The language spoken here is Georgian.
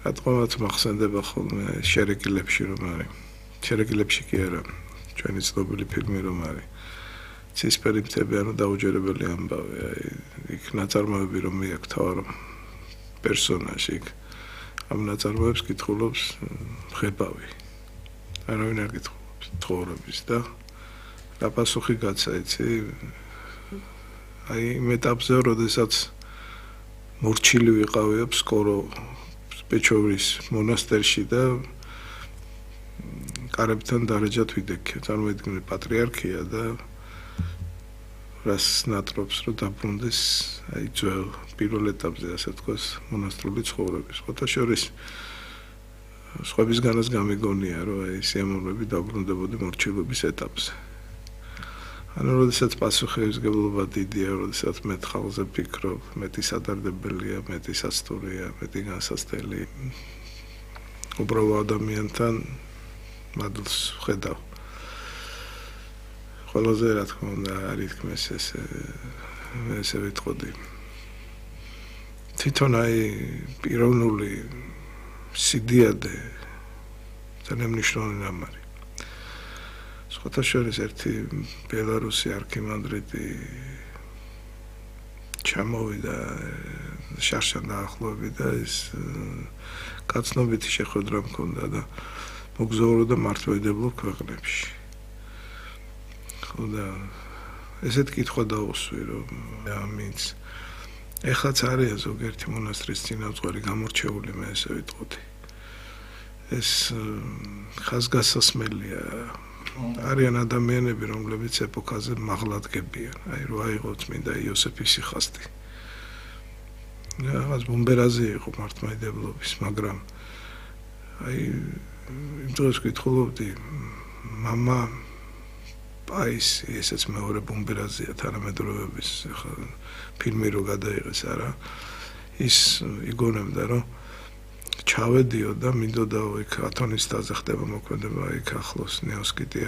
რატომაც მახსენდება ხოლმე შერეკილებში რომ არის. შერეკილებში კი არა, ჩვენი ცნობილი ფილმი რომ არის. ცისფერი მთები, ანუ დაუჯერებელი ამბავი, იქ ნაწარმოები რომ მიაქვს თავარ პერსონაჟი იქ. ამ ნაწარმოებს კითხულობს ხებავი. არავინ არ კითხულობს ცხოვრების და რა პასუხი გაცა, იცი? აი იმ ეტაპზე, როდესაც მორჩილი ვიყავიო სკორო პეჩოვრის მონასტერში და კარებთან დარეჯად ვიდექე. წარმოიდგინე პატრიარქია და რას ნატრობს რომ დაბრუნდეს აი ძველ პირველ ეტაპზე ასე თქვას მონასტრული ცხოვრების. ხოთა შორის სხვებისგანაც გამიგონია რომ აი სიამოვნები დაბრუნდებოდი მორჩილობის ეტაპზე. ანუ როდესაც პასუხისმგებლობა დიდია, როდესაც მე ხალხზე ფიქრობ, მეტი სადარდებელია, მეტი სასტურია, მეტი განსასწრელი. უბრალო ადამიანთან მადლს ვხედავ. ყველაზე რა თქმა უნდა არ ითქმეს ესე ვიტყოდი. თვითონ აი პიროვნული სიდიადე ძალიან მნიშვნელოვანი რამ არის. სხვათა შორის ერთი ბელარუსი არქიმანდრიტი ჩამოვიდა შარშან დაახლოებით და ის კაცნობითი შეხვედრა მქონდა და მოგზაურობდა მართლმადიდებლურ ქვეყნებში. და ესეთ კითხვა დაუსვი რომ ამინც ეხლაც არის ზოგიერთი მონასტრის წინამძღვარი გამორჩეული მე ესე ვიტყოდი. ეს ხაზგასასმელია. არიან ადამიანები, რომლებიც ეპოქაზე მაღლადგებიან. აი რო აიღო წმინდა იოსეფის სიხასტი. რაღაც ბუმბერაზე იყო მართლმადიდებლობის, მაგრამ აი იმ დროს ვკითხულობდი მამა პაისი, ესეც მეორე ბუმბერაზეა თანამედროვეობის ფილმი რო გადაიღეს არა. ის იგონებდა რომ ჩავედიო და მინდოდა იქ ათონის თაზე ხდება მოქმედება იქ ახლოს ნეოსკიტი